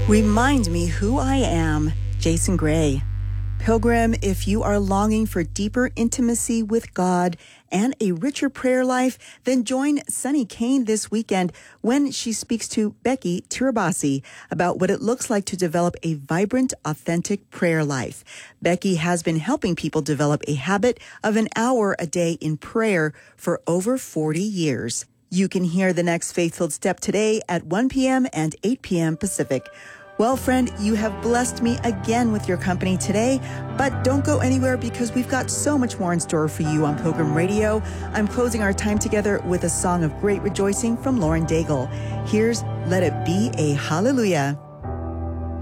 Remind me who I am, Jason Gray. Pilgrim, if you are longing for deeper intimacy with God and a richer prayer life, then join Sunny Kane this weekend when she speaks to Becky Tirabassi about what it looks like to develop a vibrant, authentic prayer life. Becky has been helping people develop a habit of an hour a day in prayer for over 40 years. You can hear the next Faith-Filled Step today at 1 p.m. and 8 p.m. Pacific. Well, friend, you have blessed me again with your company today, but don't go anywhere because we've got so much more in store for you on Pilgrim Radio. I'm closing our time together with a song of great rejoicing from Lauren Daigle. Here's Let It Be a Hallelujah.